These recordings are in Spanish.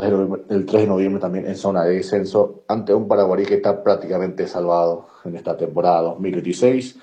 el 3 de noviembre también en zona de descenso ante un Paraguarí que está prácticamente salvado en esta temporada 2016.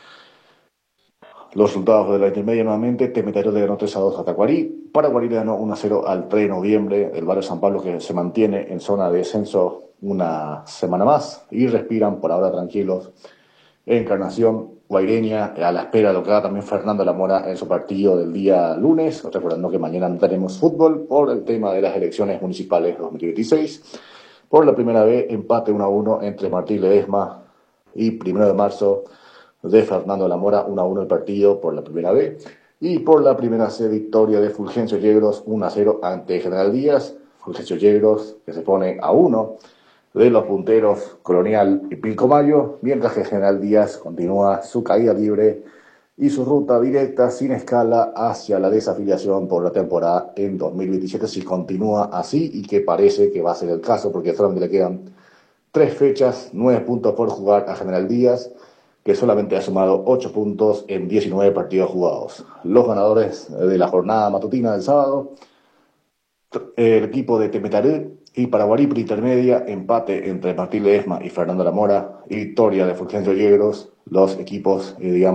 Los resultados de la intermedia nuevamente: Temetarios le ganó 3-2 a Tacuarí, Paraguarí le ganó 1-0 al 3 de noviembre, el barrio San Pablo que se mantiene en zona de descenso una semana más y respiran por ahora tranquilos. Encarnación Guaireña a la espera de lo que haga también Fernando Lamora en su partido del día lunes, recordando que mañana no tenemos fútbol por el tema de las elecciones municipales 2016. Por la primera vez, empate 1-1 entre Martín Ledesma y 1 de marzo de Fernando Lamora, 1-1 el partido por la primera vez. Y por la primera C, victoria de Fulgencio Yegros 1-0 ante General Díaz. Fulgencio Yegros que se pone a 1 de los punteros Colonial y Pilcomayo, mientras que General Díaz continúa su caída libre y su ruta directa sin escala hacia la desafiliación por la temporada en 2027, si continúa así, y que parece que va a ser el caso, porque solamente le quedan 3 fechas, 9 puntos por jugar a General Díaz, que solamente ha sumado 8 puntos en 19 partidos jugados. Los ganadores de la jornada matutina del sábado: el equipo de Temetaré y Paraguarí por intermedia, empate entre Martín Ledesma y Fernando Lamora, y victoria de Fulgencio Yegros, los equipos,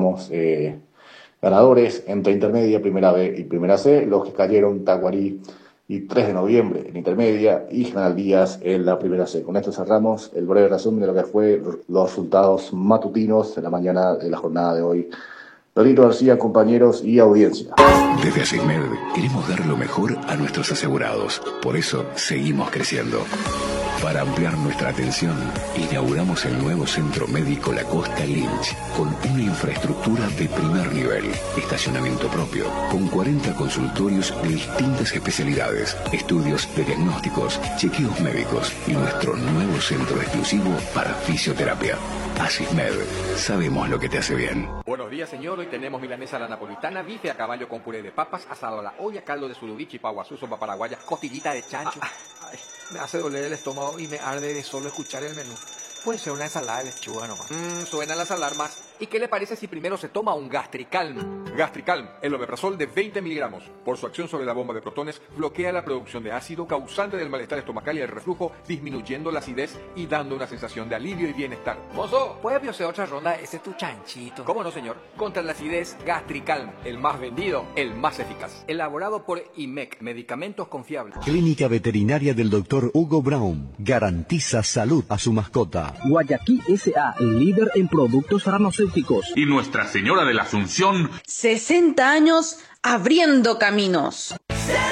ganadores entre intermedia, primera B y primera C, los que cayeron Tacuarí y 3 de noviembre en intermedia y General Díaz en la primera C. Con esto cerramos el breve resumen de lo que fue los resultados matutinos de la mañana de la jornada de hoy. Lorito García, compañeros y audiencia. Desde ASISMED queremos dar lo mejor a nuestros asegurados. Por eso seguimos creciendo. Para ampliar nuestra atención, inauguramos el nuevo Centro Médico La Costa Lynch, con una infraestructura de primer nivel, estacionamiento propio, con 40 consultorios de distintas especialidades, estudios de diagnósticos, chequeos médicos y nuestro nuevo centro exclusivo para fisioterapia. ASISMED, sabemos lo que te hace bien. Buenos días, señor. Hoy tenemos milanesa a la napolitana, bife a caballo con puré de papas, asado a la olla, caldo de surubí, paguazú, sopa paraguaya, costillita de chancho. Ay, me hace doler el estómago y me arde de solo escuchar el menú. Puede ser una ensalada de lechuga nomás. Suenan las alarmas. ¿Y qué le parece si primero se toma un Gastricalm? Gastricalm, el omeprazol de 20 miligramos. Por su acción sobre la bomba de protones, bloquea la producción de ácido causante del malestar estomacal y el reflujo, disminuyendo la acidez y dando una sensación de alivio y bienestar. ¡Mozo! ¿Puede hacer otra ronda? Ese es tu chanchito. ¿Cómo no, señor? Contra la acidez, Gastricalm, el más vendido, el más eficaz. Elaborado por IMEC, medicamentos confiables. Clínica Veterinaria del Dr. Hugo Brown garantiza salud a su mascota. Guayaquil S.A., líder en productos farmacéuticos. Y Nuestra Señora de la Asunción. 60 años abriendo caminos.